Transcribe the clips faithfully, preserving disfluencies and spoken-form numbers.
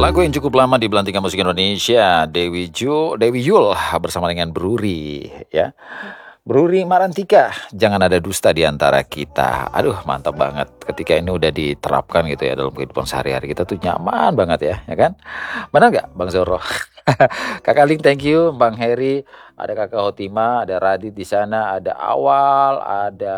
Lagu yang cukup lama di belantika musik Indonesia, Dewi Ju, Dewi Yul bersama dengan Bruri, ya. Bruri Marantika, jangan ada dusta di antara kita. Aduh, mantap banget. Ketika ini udah diterapkan gitu ya dalam kehidupan sehari-hari kita tuh nyaman banget ya, ya kan? Benar nggak, Bang Zoro? Kakak Ling, thank you. Bang Heri, ada Kakak Hotima, ada Radit di sana, ada Awal, ada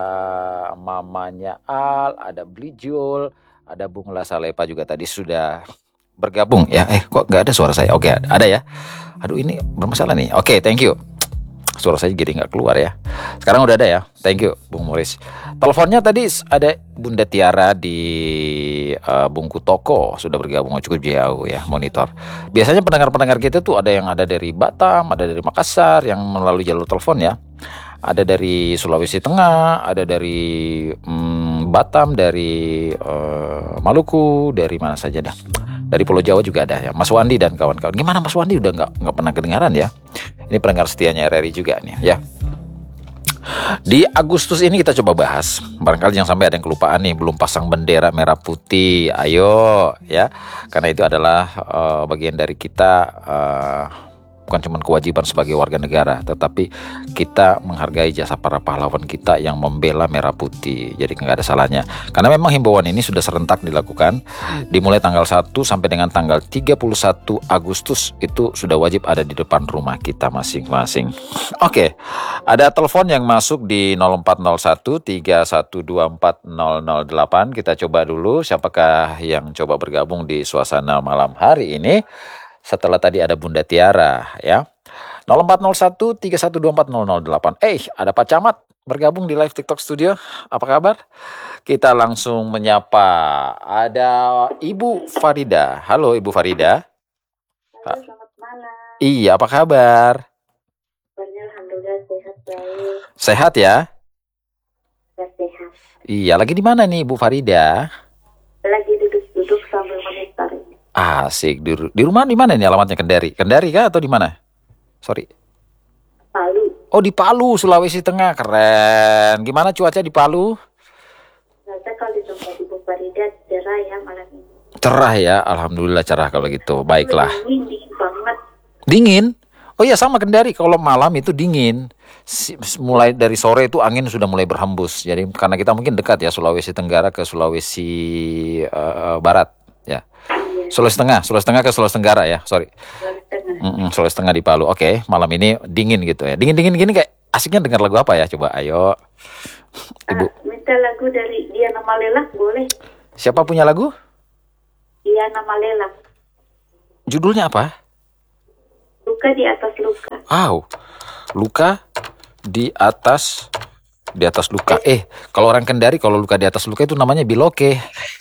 mamanya Al, ada Blijul, ada Bung Lasalepa juga tadi sudah bergabung ya. Eh, kok nggak ada suara saya? Oke, ada ya. Aduh, ini bermasalah nih. Oke, thank you. Suara saya jadi nggak keluar ya. Sekarang udah ada ya. Thank you, Bung Morris. Teleponnya tadi ada Bunda Tiara di uh, Bungku Toko sudah bergabung cukup jauh ya, monitor. Biasanya pendengar-pendengar kita tuh ada yang ada dari Batam, ada dari Makassar yang melalui jalur telepon ya. Ada dari Sulawesi Tengah, ada dari hmm, Batam, dari uh, Maluku, dari mana saja dah. Dari Pulau Jawa juga ada ya, Mas Wandi dan kawan-kawan. Gimana Mas Wandi, udah nggak nggak pernah kedengaran ya? Ini pendengar setianya R R I juga nih ya. Di Agustus ini kita coba bahas, barangkali jangan sampai ada yang kelupaan nih, belum pasang bendera merah putih. Ayo ya, karena itu adalah uh, bagian dari kita. Uh, Bukan cuma kewajiban sebagai warga negara, tetapi kita menghargai jasa para pahlawan kita yang membela merah putih. Jadi nggak ada salahnya. Karena memang himbauan ini sudah serentak dilakukan. Dimulai tanggal satu sampai dengan tanggal tiga puluh satu Agustus itu sudah wajib ada di depan rumah kita masing-masing. Oke, ada telepon yang masuk di nol empat nol satu tiga satu dua empat nol nol delapan. Kita coba dulu siapakah yang coba bergabung di suasana malam hari ini. Setelah tadi ada Bunda Tiara ya. nol empat nol satu tiga satu dua empat nol nol delapan. Eh, ada Pak Camat bergabung di live TikTok studio. Apa kabar? Kita langsung menyapa. Ada Ibu Farida. Halo Ibu Farida. Halo, selamat malam. Iya, apa kabar? Alhamdulillah sehat baik. Sehat ya? Ya, sehat. Iya, lagi di mana nih Ibu Farida? Lagi duduk-duduk sambil monitor ini. Asik, di, di rumah di mana nih alamatnya? Kendari? Kendari kah atau di mana? Sorry. Palu. Oh, di Palu, Sulawesi Tengah. Keren. Gimana cuaca di Palu? Ternyata kalau di tempat Ibu Farida cerah ya malam ini. Cerah ya, alhamdulillah cerah kalau gitu. Baiklah. Dingin, dingin banget. Dingin? Oh iya, sama Kendari. Kalau malam itu dingin. Si, mulai dari sore itu angin sudah mulai berhembus. Jadi karena kita mungkin dekat ya Sulawesi Tenggara ke Sulawesi uh, Barat ya. Sulawesi Tengah, Sulawesi Tengah ke Sulawesi Tenggara ya, sorry. Mm-mm, Sulawesi Tengah di Palu. Oke, malam ini dingin gitu ya. Dingin-dingin gini kayak asiknya dengar lagu apa ya? Coba, ayo. Ibu. Ah, minta lagu dari Diana Malela, boleh? Siapa punya lagu? Diana Malela. Judulnya apa? Luka di atas luka. Aw, luka di atas di atas luka. Eh, kalau orang Kendari kalau luka di atas luka itu namanya biloke.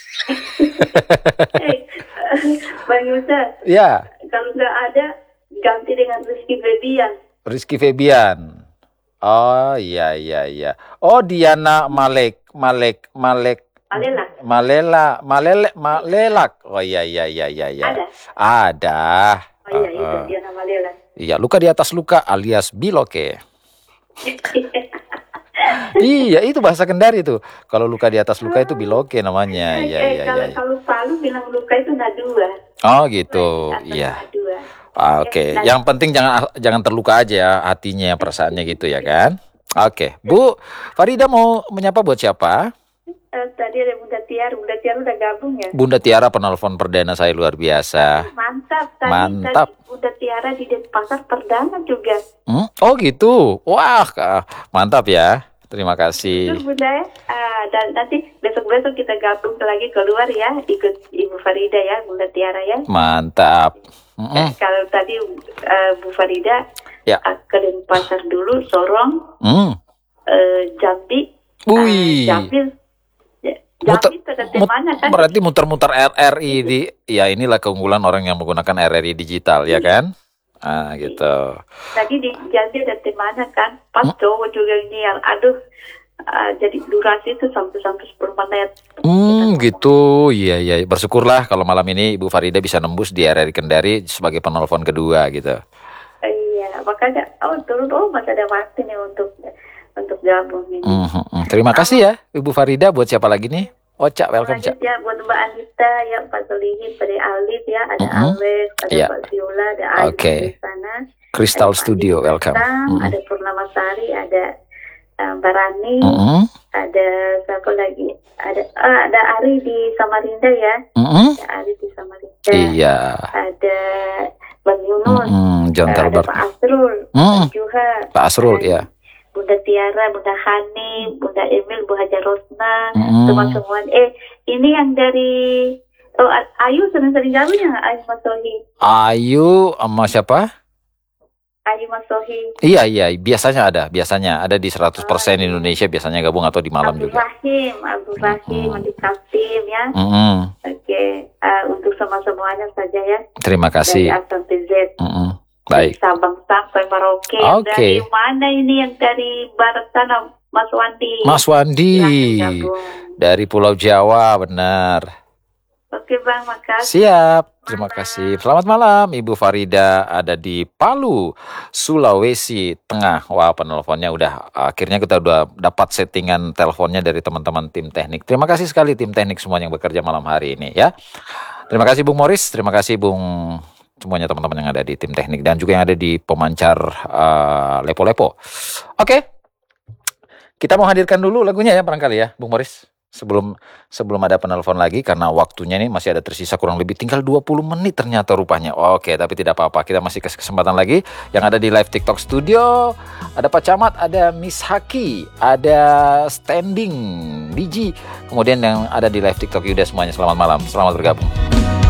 Eh, Bang Yusa. Ya. Kalau nggak ada, ganti dengan Rizky Febian. Rizky Febian. Oh iya iya iya. Oh Diana Malek Malek Malek. Malela. Malela Malele Malelak. Oh iya iya iya iya iya. Ada. Ada. Oh iya, Uh, itu uh. Diana Malela. Iya, luka di atas luka alias biloke. Iya, itu bahasa Kendari tuh. Kalau luka di atas luka itu biloke namanya. Iya eh, iya kalau iya. kalau Palu bilang luka itu nadua. Oh gitu. Atau Iya. nadua. Ah, Oke, Nah, yang penting jangan jangan terluka aja ya, hatinya, perasaannya gitu ya kan. Oke, Bu Farida mau menyapa buat siapa? eh, tadi ada Bunda Tiara, Bunda Tiara udah gabung ya. Bunda Tiara penelpon perdana saya luar biasa. Mantap. Tadi, Mantap. Tadi Bunda Tiara di Denpasar perdana juga. Hmm? Oh gitu. Wah, Kak. Mantap ya. Terima kasih. Itu Bunda ya. Ah, dan nanti besok-besok kita gabung lagi keluar ya, ikut Ibu Farida ya, Bunda Tiara ya. Mantap. Mm-mm. Eh, kalau tadi eh, Bu Farida Ya. ah, ke Denpasar dulu, Sorong, Hmm. eh, Jambi, Wih. eh, Jambil. Ya, Muter, Jambi itu ada mut- temanya kan? berarti muter-muter R R I di, ya inilah keunggulan orang yang menggunakan R R I digital ya kan? Ah gitu. Tadi di Jambi ada temanya kan, pas Hmm? cowok juga ini yang aduh, ah, jadi durasi itu sampai sampai sepuluh menit. Hmm gitu, iya iya. Bersyukurlah kalau malam ini Ibu Farida bisa nembus di R R I Kendari sebagai penelpon kedua gitu. Eh, Iya, makanya oh turun oh masih ada waktu nih untuk untuk gabung ini. Mhm. Terima kasih ya Ibu Farida. Buat siapa lagi nih? Ocha, welcome, Lanjut Cak. ya buat Mbak Anita ya, Pak Solihin, Pada Alif ya, ada Mm-mm. Alex, ada Iya. Pak Viola, ada Ayu Oke. di sana. Crystal Ada Pak Studio, Andi welcome. Batam, Mm-mm. ada Purnama Sari, ada uh, Barani, Mm-mm. ada siapa lagi? Ada ah, ada Ari di Samarinda ya. Mm-mm. Ada Ari di Samarinda. Iya. Ada Bang Yunus. Mm-mm. John Uh, ada Talbert. Pak Asrul, Mm. Pak Juha, Pak Asrul, ada ya. Bunda Tiara, Bunda Hani, Bunda Emil, Bu Haja Rosna, Mm-mm. semua-semua. Eh, ini yang dari oh, A- Ayu sering-sering gabung ya, Ayu Masohi. Ayu sama siapa? Ayu Masohi. Iya, iya, biasanya ada, biasanya ada di seratus persen Oh, iya. Indonesia biasanya gabung atau di malam Abdul juga. Rahim, Abdul Rahim, Mm-mm. Andi Kaptim ya. Mm-mm. Oke, uh, untuk semua-semuanya saja ya. Terima Dari kasih. A sampai Z. Mm-mm. Dari Baik. Sabang sampai Merauke. Oke. Dari mana ini yang dari barat sana, Mas Wandi? Mas Wandi Silahkan gabung. dari Pulau Jawa, benar. Oke Bang, makasih. Siap, terima Malam. kasih. Selamat malam, Ibu Farida ada di Palu, Sulawesi Tengah. Wah, penelponnya udah akhirnya kita udah dapat settingan teleponnya dari teman-teman tim teknik. Terima kasih sekali tim teknik semua yang bekerja malam hari ini ya. Terima kasih Bung Morris, terima kasih Bung semuanya teman-teman yang ada di tim teknik dan juga yang ada di pemancar uh, lepo-lepo. Oke, kita mau hadirkan dulu lagunya ya barangkali ya, Bung Morris. Sebelum sebelum ada penelpon lagi karena waktunya nih masih ada tersisa kurang lebih tinggal dua puluh menit ternyata rupanya. Oke, tapi tidak apa-apa. Kita masih kasih kesempatan lagi yang ada di live TikTok Studio. Ada Pak Camat, ada Miss Haki, ada Standing Diji, kemudian yang ada di live TikTok Yuda semuanya. Selamat malam, selamat bergabung.